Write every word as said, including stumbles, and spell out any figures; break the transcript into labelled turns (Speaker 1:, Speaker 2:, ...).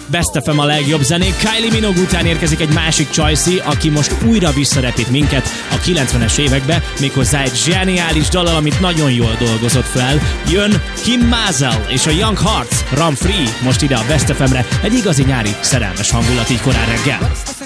Speaker 1: Best ef em a legjobb zenék. Kylie Minogue után érkezik egy másik csajszi, aki most újra visszarepít minket a kilencvenes évekbe, méghozzá egy zseniális dallal, amit nagyon jól dolgozott fel. Jön Kim Mazel és a Young Hearts, Run Free, most ide a Best ef emre. Egy igazi nyári szerelmes hangulat így korán reggel.